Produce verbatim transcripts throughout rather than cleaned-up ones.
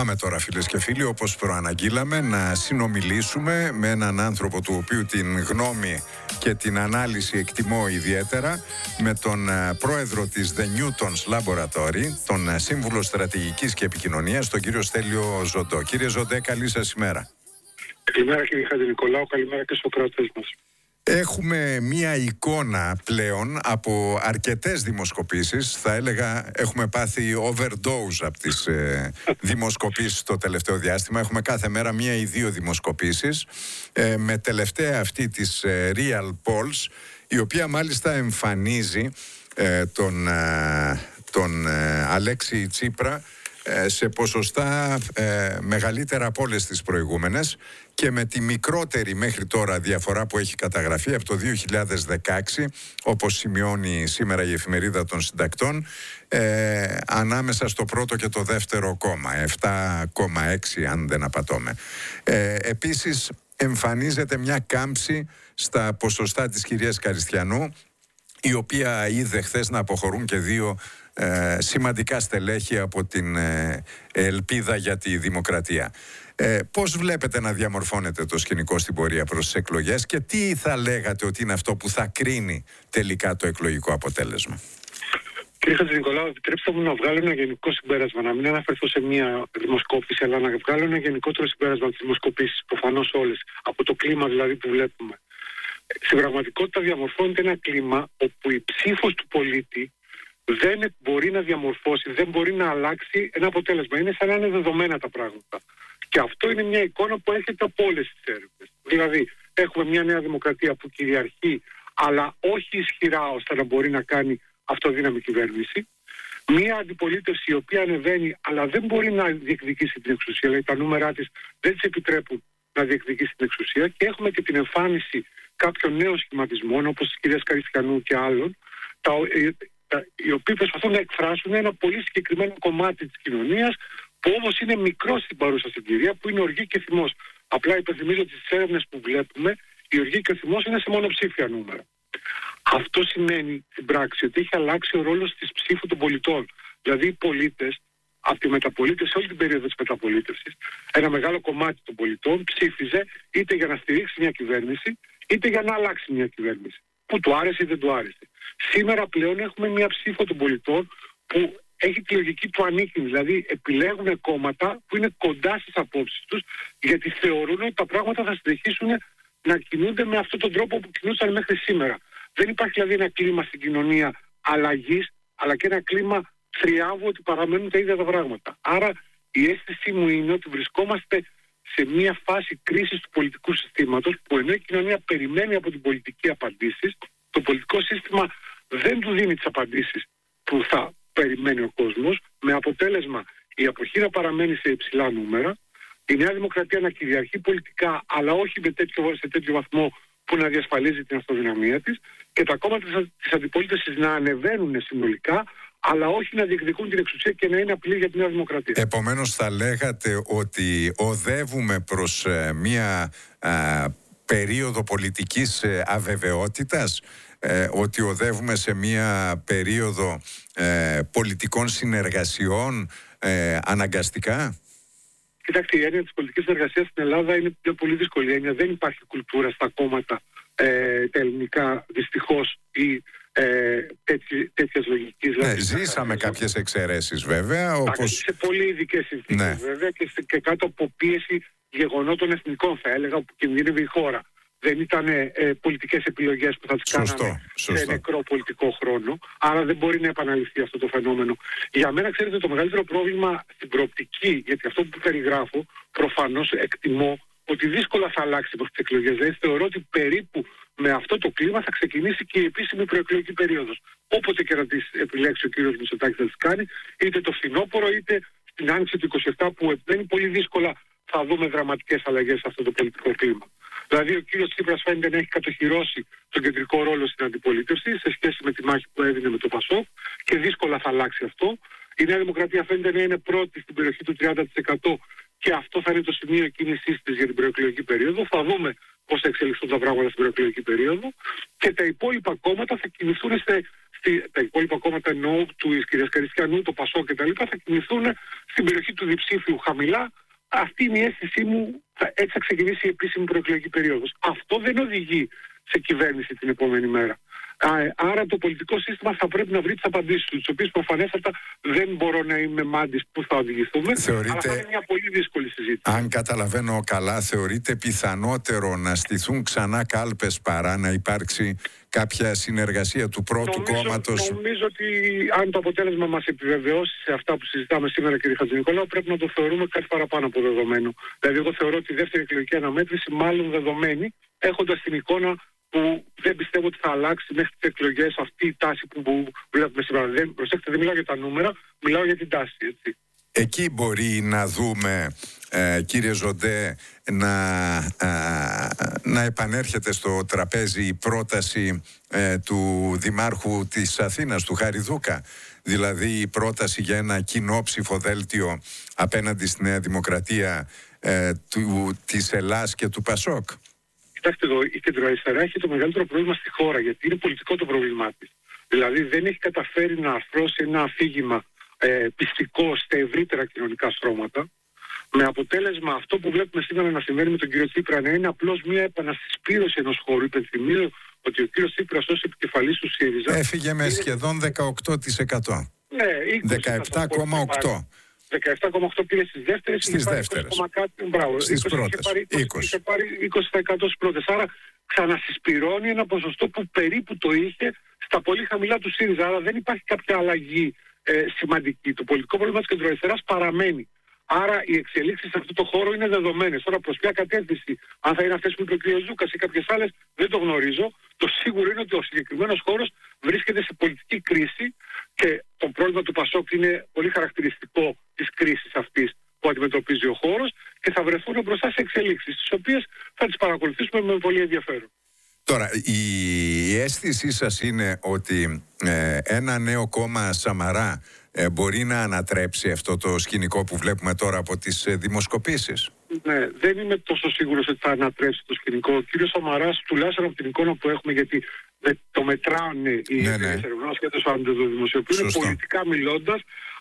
Πάμε τώρα, φίλες και φίλοι, όπως προαναγγείλαμε, να συνομιλήσουμε με έναν άνθρωπο του οποίου την γνώμη και την ανάλυση εκτιμώ ιδιαίτερα, με τον πρόεδρο της The Newtons Laboratory, τον σύμβουλο στρατηγικής και επικοινωνίας, τον κύριο Στέλιο Ζοντό. Κύριε Ζοντέ, καλή σας ημέρα. Καλημέρα κύριε Χατζηνικολάου, καλημέρα και στους ακροατές μας. Έχουμε μία εικόνα πλέον από αρκετές δημοσκοπήσεις. Θα έλεγα έχουμε πάθει overdose από τις ε, δημοσκοπήσεις το τελευταίο διάστημα. Έχουμε κάθε μέρα μία ή δύο δημοσκοπήσεις, ε, με τελευταία αυτή της ε, Real Polls, η οποία μάλιστα εμφανίζει ε, τον, ε, τον ε, Αλέξη Τσίπρα ε, σε ποσοστά ε, μεγαλύτερα από όλες τις προηγούμενες και με τη μικρότερη μέχρι τώρα διαφορά που έχει καταγραφεί από το δύο χιλιάδες δεκαέξι, όπως σημειώνει σήμερα η Εφημερίδα των Συντακτών, ε, ανάμεσα στο πρώτο και το δεύτερο κόμμα, επτά κόμμα έξι αν δεν απατώμε. Ε, επίσης εμφανίζεται μια κάμψη στα ποσοστά της κυρίας Καριστιανού, η οποία είδε χθες να αποχωρούν και δύο ε, σημαντικά στελέχη από την ε, Ελπίδα για τη Δημοκρατία. Ε, πώς βλέπετε να διαμορφώνεται το σκηνικό στην πορεία προς τις εκλογές και τι θα λέγατε ότι είναι αυτό που θα κρίνει τελικά το εκλογικό αποτέλεσμα? Κύριε Χατζηνικολάου, επιτρέψτε μου να βγάλω ένα γενικό συμπέρασμα, να μην αναφερθώ σε μια δημοσκόπηση, αλλά να βγάλω ένα γενικότερο συμπέρασμα από τις δημοσκοπήσεις, προφανώς όλες, από το κλίμα δηλαδή που βλέπουμε. Στην πραγματικότητα διαμορφώνεται ένα κλίμα όπου η ψήφος του πολίτη δεν μπορεί να διαμορφώσει, δεν μπορεί να αλλάξει ένα αποτέλεσμα. Είναι σαν να είναι δεδομένα τα πράγματα. Και αυτό είναι μια εικόνα που έρχεται από όλες τις έρευνες. Δηλαδή, έχουμε μια νέα δημοκρατία που κυριαρχεί, αλλά όχι ισχυρά ώστε να μπορεί να κάνει αυτοδύναμη κυβέρνηση. Μια αντιπολίτευση η οποία ανεβαίνει, αλλά δεν μπορεί να διεκδικήσει την εξουσία. Δηλαδή, τα νούμερά της δεν της επιτρέπουν να διεκδικήσει την εξουσία. Και έχουμε και την εμφάνιση κάποιων νέων σχηματισμών, όπως της κυρίας Καριστιανού και άλλων, τα, τα, οι οποίοι προσπαθούν να εκφράσουν ένα πολύ συγκεκριμένο κομμάτι της κοινωνίας, που όμως είναι μικρό στην παρούσα συγκυρία, που είναι οργή και θυμός. Απλά υπενθυμίζω ότι στις έρευνες που βλέπουμε, η οργή και ο θυμός είναι σε μονοψήφια νούμερα. Αυτό σημαίνει στην πράξη ότι έχει αλλάξει ο ρόλος της ψήφου των πολιτών. Δηλαδή οι πολίτες, από τη μεταπολίτευση, όλη την περίοδο της μεταπολίτευσης, ένα μεγάλο κομμάτι των πολιτών ψήφιζε είτε για να στηρίξει μια κυβέρνηση, είτε για να αλλάξει μια κυβέρνηση. Που του άρεσε ή δεν του άρεσε. Σήμερα πλέον έχουμε μια ψήφο των πολιτών που έχει τη λογική του ανήκει, δηλαδή επιλέγουν κόμματα που είναι κοντά στις απόψεις τους, γιατί θεωρούν ότι τα πράγματα θα συνεχίσουν να κινούνται με αυτόν τον τρόπο που κινούσαν μέχρι σήμερα. Δεν υπάρχει δηλαδή ένα κλίμα στην κοινωνία αλλαγής, αλλά και ένα κλίμα θριάβου ότι παραμένουν τα ίδια τα πράγματα. Άρα η αίσθησή μου είναι ότι βρισκόμαστε σε μια φάση κρίσης του πολιτικού συστήματος, που ενώ η κοινωνία περιμένει από την πολιτική απαντήσεις, το πολιτικό σύστημα δεν του δίνει τις απαντήσεις που θα περιμένει ο κόσμος, με αποτέλεσμα η αποχή να παραμένει σε υψηλά νούμερα, η Νέα Δημοκρατία να κυριαρχεί πολιτικά, αλλά όχι με τέτοιο, σε τέτοιο βαθμό που να διασφαλίζει την αυτοδυναμία της, και τα κόμματα της αντιπολίτευσης να ανεβαίνουν συνολικά, αλλά όχι να διεκδικούν την εξουσία και να είναι απειλή για τη Νέα Δημοκρατία. Επομένως θα λέγατε ότι οδεύουμε προς ε, μια ε, περίοδο πολιτικής ε, αβεβαιότητας, ε, ότι οδεύουμε σε μια περίοδο ε, πολιτικών συνεργασιών ε, αναγκαστικά? Κοιτάξτε, η έννοια της πολιτικής συνεργασίας στην Ελλάδα είναι μια πολύ δύσκολη έννοια. Δεν υπάρχει κουλτούρα στα κόμματα ε, τα ελληνικά, δυστυχώς, ή ε, τέτοιες λογικές. Ναι, ζήσαμε κάποιες εξαιρέσεις βέβαια. Όπως... Σε πολύ ειδικές συνθήκες, ναι, βέβαια, και, και κάτω από πίεση γεγονότων εθνικών, θα έλεγα, που κινδύνευε η χώρα. Δεν ήταν ε, πολιτικές επιλογές που θα τις κάναμε σε νεκρό πολιτικό χρόνο. Άρα δεν μπορεί να επαναληφθεί αυτό το φαινόμενο. Για μένα, ξέρετε, το μεγαλύτερο πρόβλημα στην προοπτική, γιατί αυτό που περιγράφω, προφανώς εκτιμώ ότι δύσκολα θα αλλάξει προς τις εκλογές. Δηλαδή θεωρώ ότι περίπου με αυτό το κλίμα θα ξεκινήσει και η επίσημη προεκλογική περίοδος. Όποτε και να τις επιλέξει ο κύριος Μητσοτάκης θα τις κάνει, είτε το φθινόπωρο είτε στην άνοιξη του είκοσι επτά, που δεν είναι πολύ δύσκολα θα δούμε δραματικές αλλαγές σε αυτό το πολιτικό κλίμα. Δηλαδή ο κύριος Τσίπρας φαίνεται να έχει κατοχυρώσει τον κεντρικό ρόλο στην αντιπολίτευση σε σχέση με τη μάχη που έδινε με το ΠΑΣΟΚ, και δύσκολα θα αλλάξει αυτό. Η Νέα Δημοκρατία φαίνεται να είναι πρώτη στην περιοχή του τριάντα τοις εκατό, και αυτό θα είναι το σημείο κίνησής της για την προεκλογική περίοδο. Θα δούμε πώς θα εξελιχθούν τα πράγματα στην προεκλογική περίοδο, και τα υπόλοιπα κόμματα θα κινηθούν σε, τα υπόλοιπα κόμματα, εννοώ του κυρία Καριστιανού, το Πασό κτλ., θα κινηθούν στην περιοχή του διψήφιου χαμηλά. Αυτή είναι η αίσθησή μου. Έτσι θα ξεκινήσει η επίσημη προεκλογική περίοδος. Αυτό δεν οδηγεί σε κυβέρνηση την επόμενη μέρα. Άρα το πολιτικό σύστημα θα πρέπει να βρει τις απαντήσεις του, τις οποίες προφανέστατα δεν μπορώ να είμαι μάντης που θα οδηγηθούμε. Θεωρείτε, αλλά θα είναι μια πολύ δύσκολη συζήτηση. Αν καταλαβαίνω καλά, θεωρείτε πιθανότερο να στηθούν ξανά κάλπες παρά να υπάρξει κάποια συνεργασία του πρώτου νομίζω, κόμματος? Νομίζω ότι αν το αποτέλεσμα μας επιβεβαιώσει σε αυτά που συζητάμε σήμερα, κύριε Χατζηνικολάου, πρέπει να το θεωρούμε κάτι παραπάνω από δεδομένο. Δηλαδή, εγώ θεωρώ ότι η δεύτερη εκλογική αναμέτρηση μάλλον δεδομένη, έχοντας την εικόνα που δεν πιστεύω ότι θα αλλάξει μέχρι τις εκλογές αυτή η τάση που βλέπουμε σήμερα. Δεν, προσέξτε, δεν μιλάω για τα νούμερα, μιλάω για την τάση, έτσι. Εκεί μπορεί να δούμε, ε, κύριε Ζοντέ, να, ε, να επανέρχεται στο τραπέζι η πρόταση ε, του Δημάρχου της Αθήνας, του Χαριδούκα. Δηλαδή η πρόταση για ένα κοινό ψηφοδέλτιο απέναντι στη Νέα Δημοκρατία ε, του, της Ελλάς και του Πασόκ. Κοιτάξτε εδώ, η κεντροαριστερά έχει το μεγαλύτερο πρόβλημα στη χώρα, γιατί είναι πολιτικό το πρόβλημά της. Δηλαδή δεν έχει καταφέρει να αρθρώσει ένα αφήγημα ε, πιστικό στα ευρύτερα κοινωνικά στρώματα, με αποτέλεσμα αυτό που βλέπουμε σήμερα να συμβαίνει με τον κύριο Τσίπρα να είναι απλώς μια επανασυσπήρωση ενός χώρου. Υπενθυμίζω ότι ο κύριος Τσίπρας ως επικεφαλής του ΣΥΡΙΖΑ έφυγε με είναι... σχεδόν δεκαοκτώ τοις εκατό. Ναι, δεκαεπτά κόμμα οκτώ. δεκαεπτά κόμμα οκτώ πήρε στις δεύτερες, στις δεύτερες. Μπράβο, στις είκοσι, πρώτες. είχε πάρει είκοσι, είχε πάρει είκοσι τοις εκατό στις πρώτες. Άρα ξανασυσπυρώνει ένα ποσοστό που περίπου το είχε στα πολύ χαμηλά του ΣΥΡΙΖΑ. Άρα δεν υπάρχει κάποια αλλαγή ε, σημαντική. Το πολιτικό πρόβλημα της κεντροαριστεράς παραμένει. Άρα οι εξελίξεις σε αυτό το χώρο είναι δεδομένες. Τώρα προς ποια κατεύθυνση, αν θα είναι αυτές που είπε ο κ. Ζούκας ή κάποιες άλλες, δεν το γνωρίζω. Το σίγουρο είναι ότι ο συγκεκριμένος χώρος βρίσκεται σε πολιτική κρίση και το πρόβλημα του Πασόκ είναι πολύ χαρακτηριστικό της κρίσης αυτής που αντιμετωπίζει ο χώρος και θα βρεθούν μπροστά σε εξελίξεις, τις οποίες θα τις παρακολουθήσουμε με πολύ ενδιαφέρον. Τώρα, η αίσθησή σας είναι ότι ε, ένα νέο κόμμα Σαμαρά ε, μπορεί να ανατρέψει αυτό το σκηνικό που βλέπουμε τώρα από τις ε, δημοσκοπήσεις? Ναι, δεν είμαι τόσο σίγουρος ότι θα ανατρέψει το σκηνικό. Ο κύριος Σαμαράς, τουλάχιστον από την εικόνα που έχουμε, γιατί το μετράνε οι ναι, ναι. ερευνές και το δημοσιοποιούν, πολιτικά μιλώντας,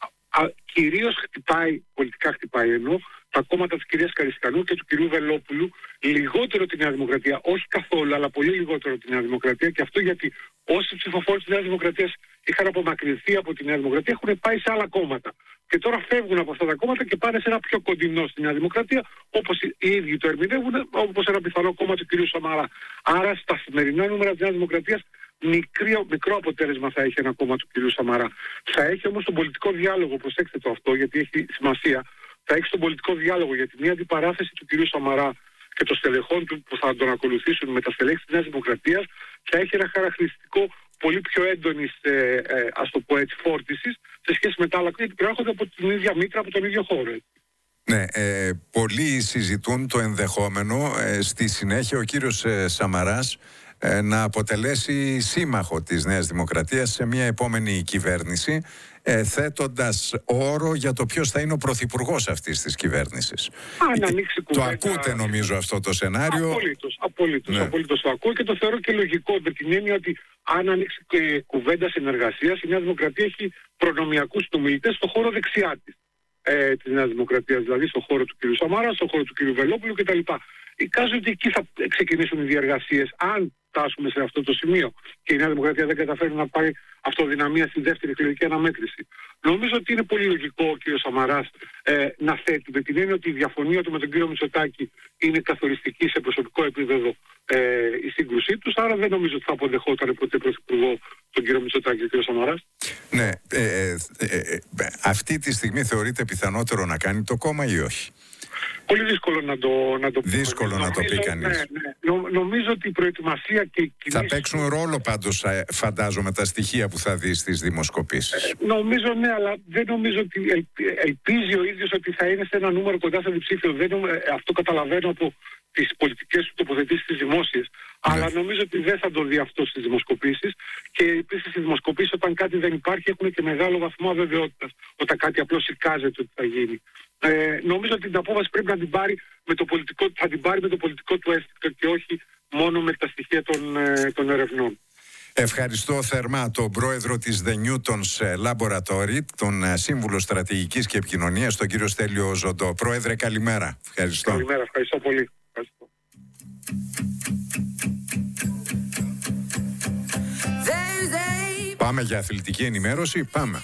κυρίως χτυπάει, πολιτικά χτυπάει ενώ, τα κόμματα της κυρίας Καριστιανού και του κυρίου Βελόπουλου, λιγότερο τη Νέα Δημοκρατία, όχι καθόλου, αλλά πολύ λιγότερο τη Νέα Δημοκρατία, και αυτό γιατί όσοι ψηφοφόροι της Νέας Δημοκρατίας είχαν απομακρυνθεί από τη Νέα Δημοκρατία έχουν πάει σε άλλα κόμματα. Και τώρα φεύγουν από αυτά τα κόμματα και πάνε σε ένα πιο κοντινό στη Νέα Δημοκρατία, όπως οι ίδιοι το ερμηνεύουν, όπως ένα πιθανό κόμμα του κυρίου Σαμαρά. Άρα στα σημερινά νούμερα της Νέας Δημοκρατίας μικρό, μικρό αποτέλεσμα θα έχει ένα κόμμα του κυρίου Σαμαρά. Θα έχει όμως τον πολιτικό διάλογο, προσέξτε το αυτό γιατί έχει σημασία, θα έχει τον πολιτικό διάλογο, γιατί μια αντιπαράθεση του κυρίου Σαμαρά και των στελεχών του που θα τον ακολουθήσουν με τα στελέχη της Νέας Δημοκρατίας θα έχει ένα χαρακτηριστικό πολύ πιο έντονης, ε, ε, ας το πω έτσι, φόρτισης σε σχέση με τα άλλα κόμματα που προέρχονται από την ίδια μήτρα, από τον ίδιο χώρο. Ναι, ε, πολλοί συζητούν το ενδεχόμενο ε, στη συνέχεια ο κύριος ε, Σαμαράς ε, να αποτελέσει σύμμαχο της Νέας Δημοκρατίας σε μια επόμενη κυβέρνηση, ε, θέτοντας όρο για το ποιος θα είναι ο πρωθυπουργός αυτής της κυβέρνησης. Αν ανοίξει κουβέντα... Το ακούτε νομίζω αυτό το σενάριο? Απολύτως, απολύτως, ναι. απολύτως το ακούω και το θεωρώ και λογικό, με την έννοια ότι αν ανοίξει και κουβέντα συνεργασίας, η Νέα Δημοκρατία έχει προνομιακούς συνομιλητές στον χώρο δεξιά της. Ε, της Νέας Δημοκρατίας, δηλαδή στον χώρο του κ. Σαμάρα, στον χώρο του κ. Βελόπουλου κτλ. Εικάζω ότι εκεί θα ξεκινήσουν οι διαργασίες, αν φτάσουμε σε αυτό το σημείο και η Νέα Δημοκρατία δεν καταφέρει να πάρει αυτοδυναμία στη δεύτερη εκλογική αναμέτρηση. Νομίζω ότι είναι πολύ λογικό ο κ. Σαμαράς ε, να θέτει, με την έννοια ότι η διαφωνία του με τον κ. Μητσοτάκη είναι καθοριστική σε προσωπικό επίπεδο ε, η σύγκρουσή τους, άρα δεν νομίζω ότι θα αποδεχόταν ποτέ πρωθυπουργό τον κ. Μητσοτάκη ο κ. Σαμαράς. Ναι, ε, ε, ε, ε, αυτή τη στιγμή θεωρείται πιθανότερο να κάνει το κόμμα ή όχι? Πολύ δύσκολο να το, να το πει. Δύσκολο να νομίζω, το πει κανείς. Ναι, ναι. Νο, νομίζω ότι η προετοιμασία και οι κινήσεις... Θα παίξουν ρόλο πάντως, φαντάζομαι, τα στοιχεία που θα δει στις δημοσκοπήσεις. Ε, νομίζω ναι, αλλά δεν νομίζω ότι ελ, ελπίζει ο ίδιος ότι θα είναι σε ένα νούμερο κοντά στο διψήφιο. Δεν, αυτό καταλαβαίνω από τις πολιτικές του τοποθετήσεις της δημόσιας. Ναι. Αλλά νομίζω ότι δεν θα το δει αυτό στις δημοσκοπήσεις. Και επίσης στις δημοσκοπήσεις, όταν κάτι δεν υπάρχει, έχουν και μεγάλο βαθμό αβεβαιότητας. Όταν κάτι απλώς εικάζεται ότι θα γίνει. Ε, νομίζω ότι την απόφαση πρέπει να την πάρει με το πολιτικό, θα την πάρει με το πολιτικό του αίσθητο και όχι μόνο με τα στοιχεία των, ε, των ερευνών. Ευχαριστώ θερμά τον πρόεδρο της The Newtons Laboratory, τον σύμβουλο στρατηγικής και επικοινωνίας, τον κύριο Στέλιο Ζοντό. Πρόεδρε, καλημέρα. Ευχαριστώ. Καλημέρα, ευχαριστώ πολύ. Ευχαριστώ. Πάμε για αθλητική ενημέρωση. Πάμε.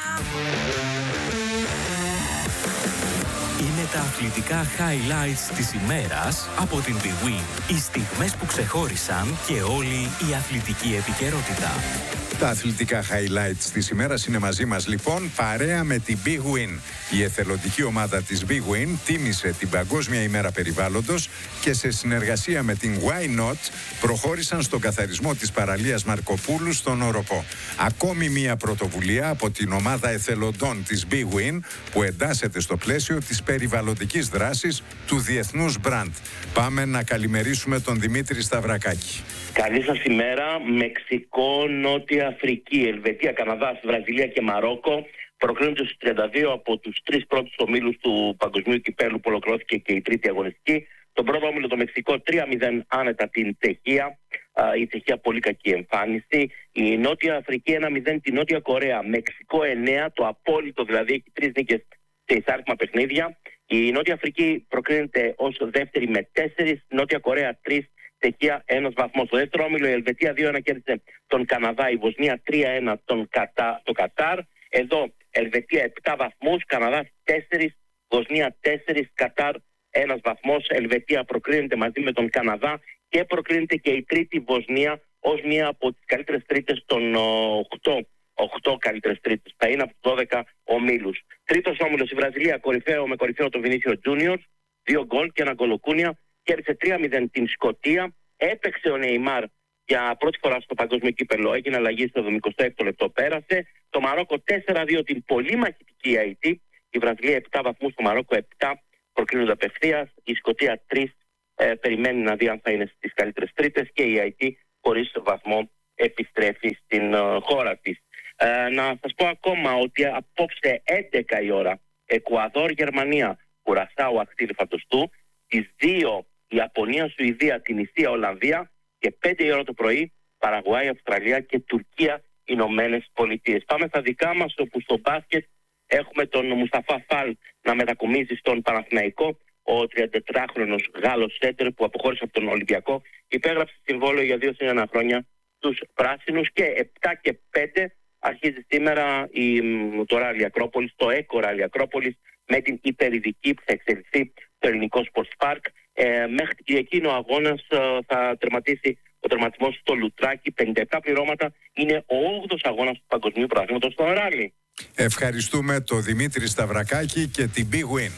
Είναι τα αθλητικά highlights της ημέρας από την bwin. Οι στιγμές που ξεχώρισαν και όλη η αθλητική επικαιρότητα. Τα αθλητικά highlights της ημέρας είναι μαζί μας λοιπόν, παρέα με την bwin. Η εθελοντική ομάδα της bwin τίμησε την Παγκόσμια ημέρα περιβάλλοντος και σε συνεργασία με την Why Not προχώρησαν στον καθαρισμό της παραλίας Μαρκοπούλου στον Οροπό. Ακόμη μία πρωτοβουλία από την ομάδα εθελοντών της bwin που εντάσσεται στο πλαίσιο της περιβαλλοντικής δράσης του διεθνούς brand. Πάμε να καλημερίσουμε τον Δημήτρη Σταυρακάκη. Καλή σας ημέρα. Μεξικό, Νότια Αφρική, Ελβετία, Καναδά, Βραζιλία και Μαρόκο προκρίνονται στους τριάντα δύο από τους τρεις πρώτους ομίλους του Παγκοσμίου Κυπέλλου που ολοκληρώθηκε και η τρίτη αγωνιστική. Τον πρώτο όμιλο το Μεξικό τρία μηδέν άνετα την Τσεχία. Η Τσεχία πολύ κακή εμφάνιση. Η Νότια Αφρική ένα μηδέν την Νότια Κορέα. Μεξικό εννέα, το απόλυτο δηλαδή, έχει τρεις νίκες σε εισάρτημα παιχνίδια. Η Νότια Αφρική προκρίνεται ως δεύτερη με τέσσερις, Νότια Κορέα τρεις, Τσεχία ένας βαθμός. Στο δεύτερο όμιλο η Ελβετία δύο ένα κέρδισε τον Καναδά, η Βοσνία τρία ένα τον Κατα... το Κατάρ. Εδώ Ελβετία επτά βαθμούς, Καναδάς τέσσερα, Βοσνία τέσσερα, Κατάρ ένας βαθμός. Ελβετία προκρίνεται μαζί με τον Καναδά και προκρίνεται και η τρίτη Βοσνία ως μία από τις καλύτερες τρίτες των οκτώ. οκτώ καλύτερες τρίτες. Θα είναι από τους δώδεκα ομίλους. Τρίτος όμιλος η Βραζιλία, κορυφαίο με κορυφαίο τον Βινίσιο Τζούνιορ, δύο γκολ και ένα γκολοκούνια. Κέρδισε τρία μηδέν την Σκωτία. Έπαιξε ο Νεϊμάρ για πρώτη φορά στο παγκόσμιο κύπελλο. Έγινε αλλαγή στο εικοστό έκτο λεπτό. Πέρασε. Το Μαρόκο τέσσερα δύο την πολύ μαχητική Αϊτή. Η Βραζιλία επτά βαθμούς, το Μαρόκο επτά. Προκρίνονται απευθείας. Η Σκωτία τρία. Ε, περιμένει να δει αν θα είναι στις καλύτερες τρίτες. Και η Αϊτή χωρίς βαθμό επιστρέφει στην ε, χώρα της. Ε, να σας πω ακόμα ότι απόψε έντεκα η ώρα Εκουαδόρ, Γερμανία, Κουρασάου, Ακτήλ Φαντοστού. Τις δύο Ιαπωνία, Σουηδία, Τινησία, Ολλανδία και πέντε η ώρα το πρωί Παραγουάη, Αυστραλία και Τουρκία, Ηνωμένες Πολιτείες. Πάμε στα δικά μας, όπου στο μπάσκετ έχουμε τον Μουσταφά Φαλ να μετακομίζει στον Παναθηναϊκό. Ο τριαντατετράχρονος Γάλλος σέντερ που αποχώρησε από τον Ολυμπιακό υπέγραψε συμβόλαιο για δύο συν ένα χρόνια στους πράσινους. Και επτά και πέντε αρχίζει σήμερα η, το Ράλι Ακρόπολης, το ΕΚΟ Ράλι Ακρόπολης, με την υπερηδική που θα εξελιχθεί το ελληνικό Sports Park. Ε, μέχρι την Κυριακή είναι ο αγώνας, ε, θα τερματίσει ο τερματισμός στο Λουτράκι. πενήντα επτά πληρώματα. Είναι ο όγδοος αγώνας του Παγκοσμίου Πρωταθλήματος στο Ράλι. Ευχαριστούμε τον Δημήτρη Σταυρακάκη και την bwin.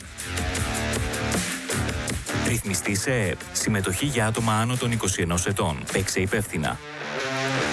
Ρυθμιστή σε ΕΕΠ. Συμμετοχή για άτομα άνω των είκοσι ενός ετών. Παίξε υπεύθυνα.